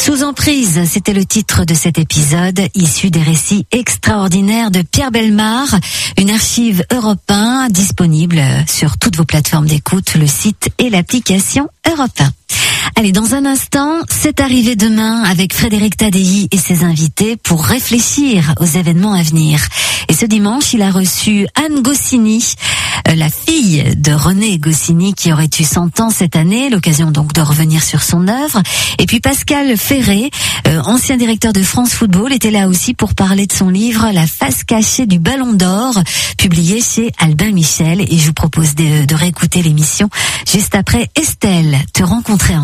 Sous emprise, c'était le titre de cet épisode, issu des récits extraordinaires de Pierre Bellemare, une archive Europe 1 disponible sur toutes vos plateformes d'écoute, le site et l'application Europe 1. Allez, dans un instant, c'est arrivé demain avec Frédéric Tadei et ses invités pour réfléchir aux événements à venir. Et ce dimanche, il a reçu Anne Goscinny, la fille de René Goscinny qui aurait eu 100 ans cette année, l'occasion donc de revenir sur son œuvre. Et puis Pascal Ferré, ancien directeur de France Football, était là aussi pour parler de son livre La face cachée du Ballon d'Or, publié chez Albin Michel. Et je vous propose de réécouter l'émission juste après Estelle, te rencontrer en